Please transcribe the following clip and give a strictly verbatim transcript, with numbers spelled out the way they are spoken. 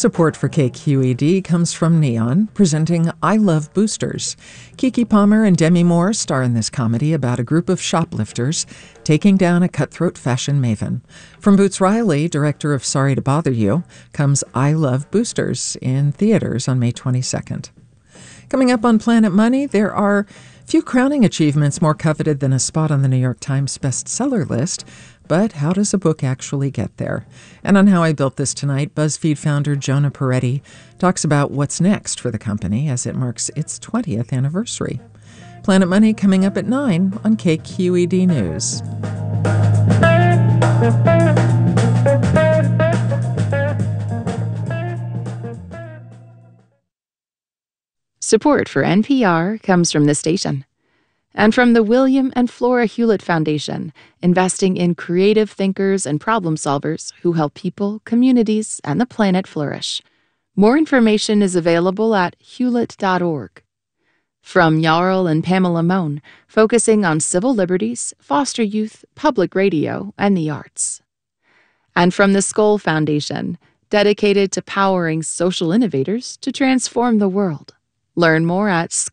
Support for K Q E D comes from Neon, presenting I Love Boosters. Keke Palmer and Demi Moore star in this comedy about a group of shoplifters taking down a cutthroat fashion maven. From Boots Riley, director of Sorry to Bother You, comes I Love Boosters in theaters on May twenty-second. Coming up on Planet Money, there are few crowning achievements more coveted than a spot on the New York Times bestseller list. But how does a book actually get there? And on How I Built This Tonight, BuzzFeed founder Jonah Peretti talks about what's next for the company as it marks its twentieth anniversary. Planet Money coming up at nine on K Q E D News. Support for N P R comes from this station and from the William and Flora Hewlett Foundation, investing in creative thinkers and problem solvers who help people, communities, and the planet flourish. More information is available at hewlett dot org. From Jarl and Pamela Mohn, focusing on civil liberties, foster youth, public radio, and the arts. And from the Skoll Foundation, dedicated to powering social innovators to transform the world. Learn more at